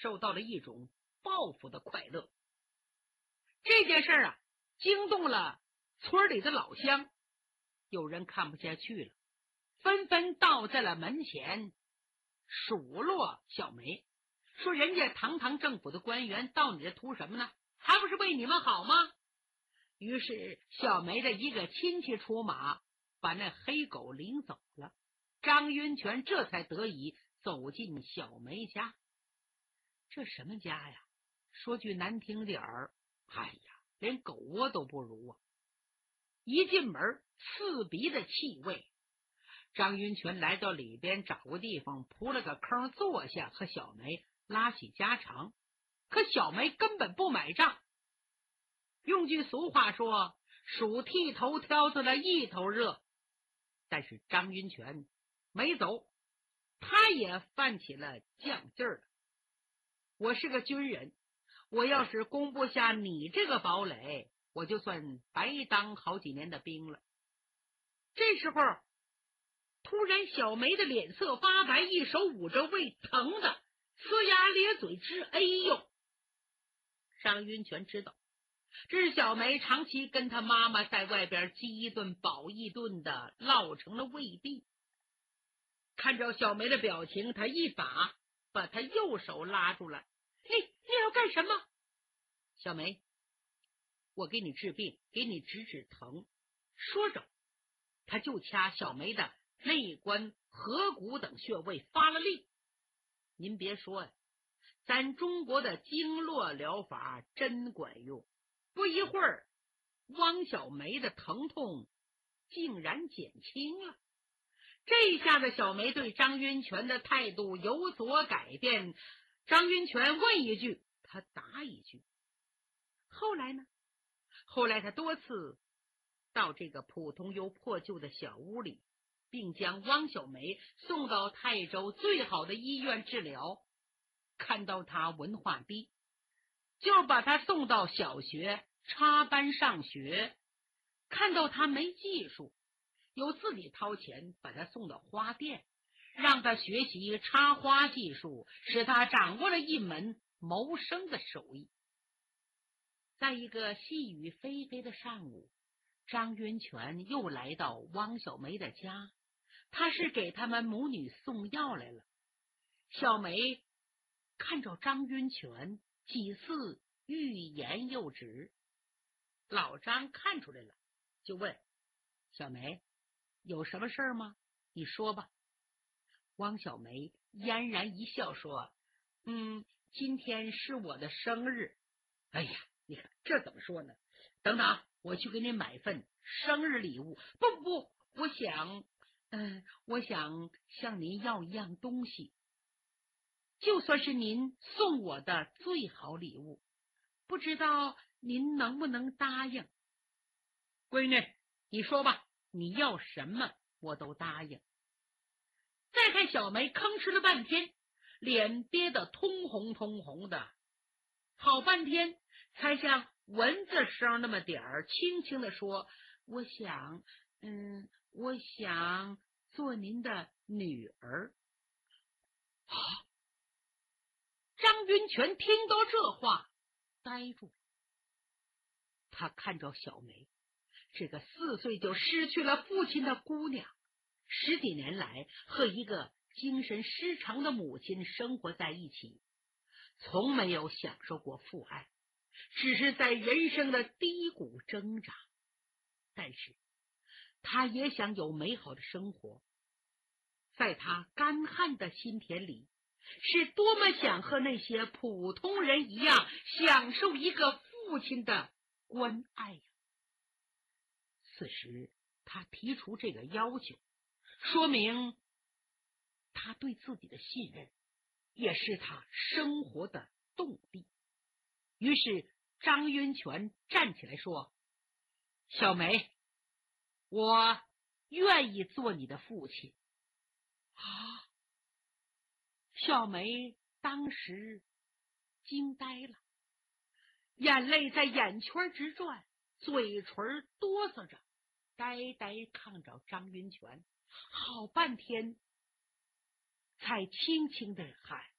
受到了一种报复的快乐。这件事啊，惊动了村里的老乡，有人看不下去了，纷纷倒在了门前数落小梅，说人家堂堂政府的官员到你这图什么呢？还不是为你们好吗？于是小梅的一个亲戚出马，把那黑狗领走了。张云泉这才得以走进小梅家。这什么家呀？说句难听点儿，哎呀，连狗窝都不如啊！一进门，刺鼻的气味。张云泉来到里边，找个地方铺了个坑坐下，和小梅拉起家常。可小梅根本不买账。用句俗话说，鼠剃头挑子了一头热。但是张云泉没走，他也犯起了犟劲儿了。我是个军人，我要是攻不下你这个堡垒，我就算白当好几年的兵了。这时候突然小梅的脸色发白，一手捂着胃，疼的呲牙咧嘴直哎呦。张云泉知道这是小梅长期跟她妈妈在外边饥一顿饱一顿的落成了胃病。看着小梅的表情，他一把把她右手拉住了。你要干什么？小梅，我给你治病，给你止疼。说着他就掐小梅的内关、合谷等穴位发了力。您别说呀，咱中国的经络疗法真管用。不一会儿，汪小梅的疼痛竟然减轻了。这下子小梅对张云泉的态度有所改变，张云泉问一句，他答一句。后来呢？后来他多次到这个普通又破旧的小屋里，并将汪小梅送到泰州最好的医院治疗。看到她文化低，就把她送到小学插班上学。看到她没技术，由自己掏钱把她送到花店，让她学习插花技术，使她掌握了一门谋生的手艺。在一个细雨霏霏的上午，张云泉又来到汪小梅的家，他是给他们母女送药来了。小梅看着张云泉，几次欲言又止。老张看出来了，就问小梅，有什么事儿吗？你说吧。汪小梅嫣然一笑说，今天是我的生日。哎呀，你看这怎么说呢？等等，我去给你买份生日礼物。不，我想向您要一样东西，就算是您送我的最好礼物，不知道您能不能答应？闺女，你说吧，你要什么我都答应。再看小梅吭哧了半天，脸憋得通红的，好半天才像蚊子声那么点儿轻轻地说，我想做您的女儿。张云泉听到这话呆住了，他看着小梅，这个4岁就失去了父亲的姑娘，10几年来和一个精神失常的母亲生活在一起，从没有享受过父爱，只是在人生的低谷挣扎。但是他也想有美好的生活，在他干旱的心田里，是多么想和那些普通人一样享受一个父亲的关爱呀！此时他提出这个要求，说明他对自己的信任，也是他生活的动力。于是张云泉站起来说，小梅，我愿意做你的父亲。小梅当时惊呆了，眼泪在眼圈直转，嘴唇哆嗦着，呆看着张云泉，好半天才轻轻地喊，